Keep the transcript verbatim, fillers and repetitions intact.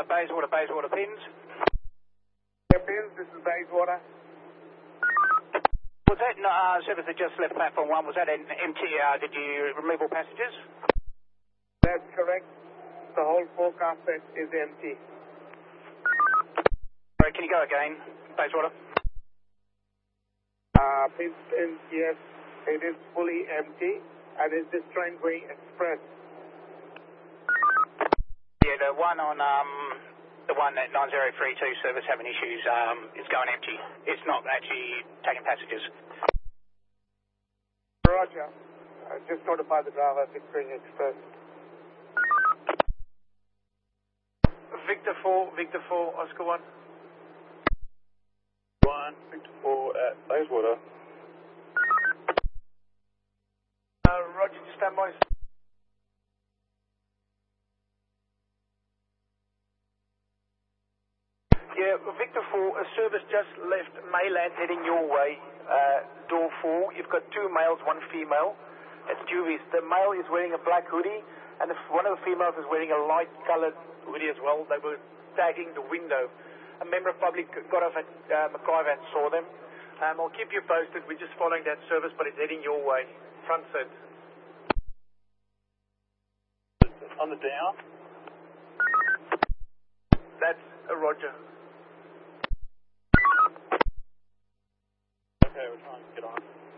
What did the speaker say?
uh, Bayswater, Bayswater Pins. Yeah, Pins, this is Bayswater. Was that uh, service that just left platform one, was that an empty, uh, did you remove all passengers? That's correct. The whole forecast set is empty. Sorry, can you go again, Bayswater? Uh, Pins, Pins, yes, it is fully empty. And is this train going express? Yeah, the one on, um, the one at nine zero three two service having issues, um, is going empty. It's not actually taking passengers. Roger. Uh, just notify the driver if it's going express. Victor four, Victor four, Oscar one. one, Victor four at Bayswater. Uh, Roger, just stand by. Yeah, Victor four, a service just left Mayland heading your way, uh, door four. You've got two males, one female. It's Juvies. The male is wearing a black hoodie, and the, one of the females is wearing a light coloured hoodie as well. They were tagging the window. A member of public got off at uh, McIver and saw them. Um, I'll keep you posted. We're just following that service, but it's heading your way. Front set. On the down? That's a Roger. Okay, we're trying to get on.